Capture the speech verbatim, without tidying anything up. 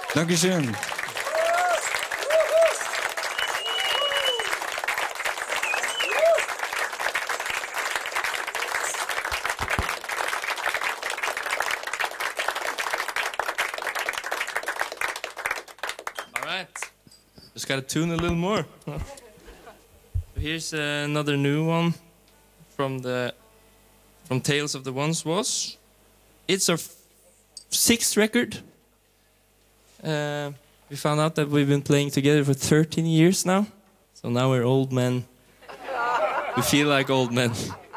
Dankeschön. All right. Just gotta tune a little more. Here's uh, another new one from the from Tales of the Once Was. It's our f- sixth record. Uh, we found out that we've been playing together for thirteen years now. So now we're old men. We feel like old men.